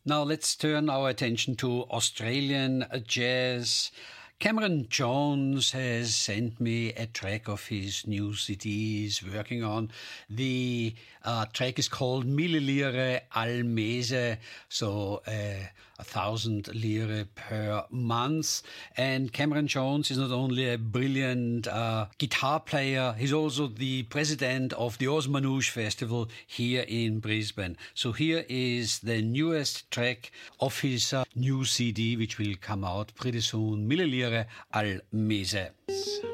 Now let's turn our attention to Australian jazz. Cameron Jones has sent me a track of his new CD he's working on. The track is called Mille Lire al Mese, so 1,000 lire per month. And Cameron Jones is not only a brilliant guitar player, he's also the president of the Os Manouche Festival here in Brisbane. So here is the newest track of his new CD, which will come out pretty soon, Mille Lire al Mese.